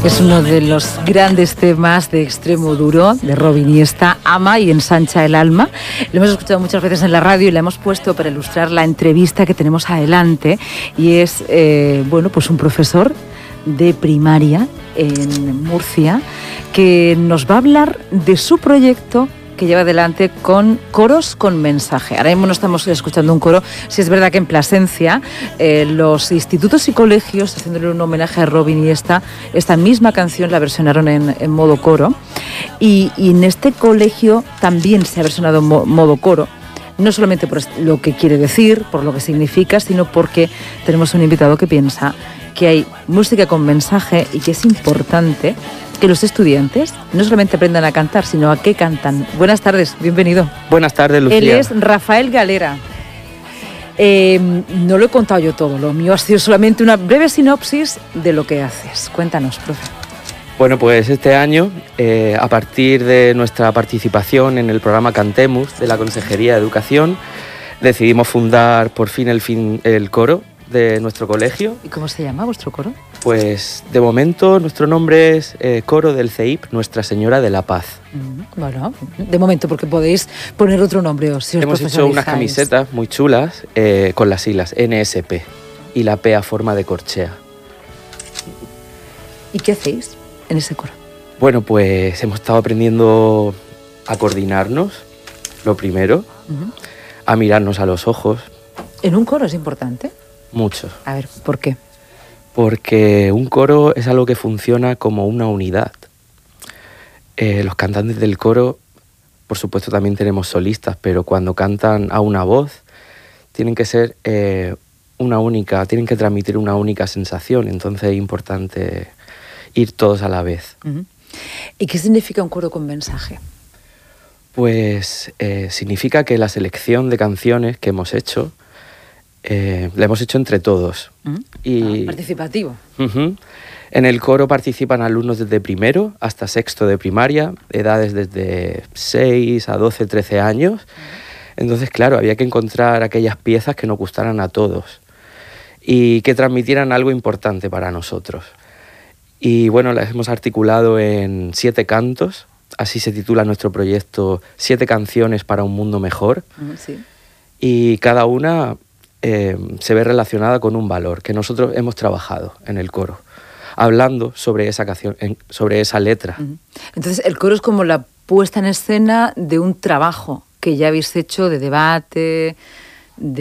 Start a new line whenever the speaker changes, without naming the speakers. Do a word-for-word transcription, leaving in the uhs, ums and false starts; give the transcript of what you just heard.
Es uno de los grandes temas de Extremoduro, de Robin Iniesta, ama y ensancha el alma. Lo hemos escuchado muchas veces en la radio y la hemos puesto para ilustrar la entrevista que tenemos adelante. Y es, eh, bueno, pues un profesor de primaria en Murcia que nos va a hablar de su proyecto que lleva adelante con coros con mensaje. Ahora mismo no estamos escuchando un coro, si es verdad que en Plasencia eh, los institutos y colegios, haciéndole un homenaje a Robin Iniesta, esta misma canción la versionaron en, en modo coro, y, y en este colegio también se ha versionado en mo- modo coro, no solamente por lo que quiere decir, por lo que significa, sino porque tenemos un invitado que piensa que hay música con mensaje y que es importante que los estudiantes no solamente aprendan a cantar, sino a qué cantan. Buenas tardes, bienvenido.
Buenas tardes, Lucía.
Él es Rafael Galera. Eh, no lo he contado yo todo, lo mío ha sido solamente una breve sinopsis de lo que haces. Cuéntanos, profe.
Bueno, pues este año, eh, a partir de nuestra participación en el programa Cantemos de la Consejería de Educación, decidimos fundar por fin el, fin, el coro de nuestro colegio.
¿Y cómo se llama vuestro coro?
Pues de momento nuestro nombre es eh, Coro del C E I P Nuestra Señora de la Paz.
Mm, bueno, de momento, porque podéis poner otro nombre o si os
Hemos hecho unas camisetas muy chulas eh, con las siglas N S P y la P a forma de corchea.
¿Y qué hacéis en ese coro?
Bueno, pues hemos estado aprendiendo a coordinarnos, lo primero, uh-huh. a mirarnos a los ojos.
¿En un coro es importante?
Mucho.
A ver, ¿por qué?
Porque un coro es algo que funciona como una unidad. Eh, los cantantes del coro, por supuesto también tenemos solistas, pero cuando cantan a una voz, tienen que ser eh, una única, tienen que transmitir una única sensación, entonces es importante ir todos a la vez.
Uh-huh. ¿Y qué significa un coro con mensaje?
Pues eh, significa que la selección de canciones que hemos hecho, Eh, la hemos hecho entre todos.
¿Mm?
Y,
ah, participativo.
Uh-huh. En el coro participan alumnos desde primero hasta sexto de primaria, edades desde seis a doce, trece años. Uh-huh. Entonces, claro, había que encontrar aquellas piezas que nos gustaran a todos y que transmitieran algo importante para nosotros. Y bueno, las hemos articulado en siete cantos, así se titula nuestro proyecto, Siete canciones para un mundo mejor.
Uh-huh, sí.
Y cada una Eh, se ve relacionada con un valor que nosotros hemos trabajado en el coro, hablando sobre esa canción, en, sobre esa letra.
Entonces, el coro es como la puesta en escena de un trabajo que ya habéis hecho de debate,